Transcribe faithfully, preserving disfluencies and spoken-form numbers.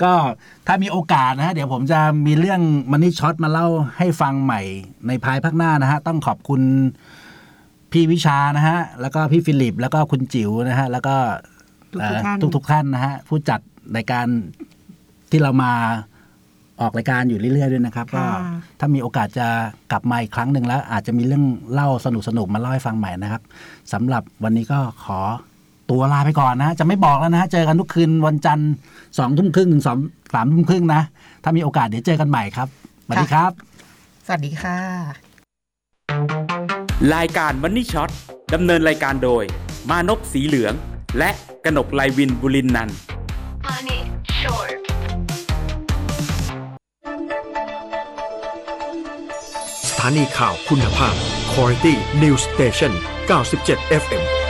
ก็ถ้ามีโอกาสนะฮะเดี๋ยวผมจะมีเรื่องมันนี่ช็อตมาเล่าให้ฟังใหม่ในภายภาคหน้านะฮะต้องขอบคุณพี่วิชานะฮะแล้วก็พี่ฟิลิปแล้วก็คุณจิ๋วนะฮะแล้วก็ทุกทุกท่านนะฮะผู้จัดรายการที่เรามาออกรายการอยู่เรื่อยๆด้วยนะครับก็ถ้ามีโอกาสจะกลับมาอีกครั้งหนึ่งแล้วอาจจะมีเรื่องเล่าสนุกๆมาเล่าให้ฟังใหม่นะครับสำหรับวันนี้ก็ขอตัวลาไปก่อนนะจะไม่บอกแล้วนะเจอกันทุกคืนวันจันทร์สองทุ่มครึ่งถึงสองสามทุ่มครึ่งนะถ้ามีโอกาสเดี๋ยวเจอกันใหม่ครับสวัสดีครับสวัสดีค่ะรายการมันนี่ช็อตดำเนินรายการโดยมานพสีเหลืองและกนกไลวินบุรินนันท์สถานีข่าวคุณภาพ Quality News Station เก้าสิบเจ็ด เอฟ เอ็ม